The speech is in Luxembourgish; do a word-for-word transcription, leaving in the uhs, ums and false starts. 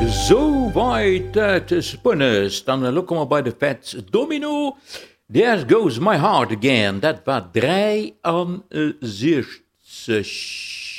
Zo weit het spunnes, dan look maar bij de Fats Domino. There goes my heart again. Dat was drei an zestig.